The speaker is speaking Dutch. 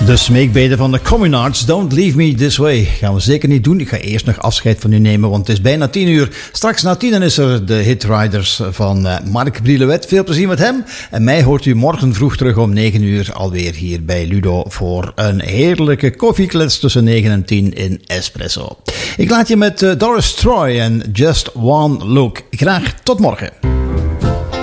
De smeekbeden van de Communards, Don't Leave Me This Way. Gaan we zeker niet doen. Ik ga eerst nog afscheid van u nemen, want het is bijna 10 uur. Straks na 10 is er de Hitriders van Mark Brielewet. Veel plezier met hem. En mij hoort u morgen vroeg terug om 9 uur alweer hier bij Ludo voor een heerlijke koffieklets tussen 9 en 10 in Espresso. Ik laat je met Doris Troy en Just One Look. Graag tot morgen.